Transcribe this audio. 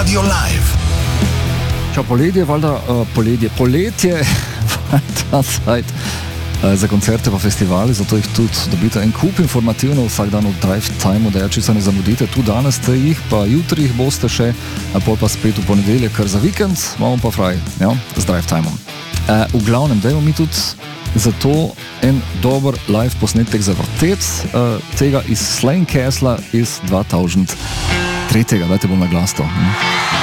Radio Live. Čau, poletje, poletje, ta sajt za koncerte pa festivali, zato jih tudi dobite en kup informativno vsak dan v Drive Time, da če se ne zamudite, tu danes ste jih, pa jutri jih boste še, pol pa spet v ponedeljek, ker za vikend imamo pa fraj, ja, z Drive Timeom. V glavnem, dajmo mi tudi zato en dober live posnetek zavrtet, tega iz Slane Castle iz 2003. Dajte bom na glas to.